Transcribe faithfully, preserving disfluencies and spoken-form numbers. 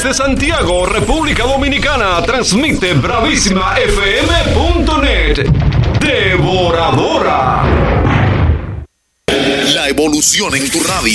Desde Santiago, República Dominicana, transmite bravísima f m punto net. Devoradora. La evolución en tu radio.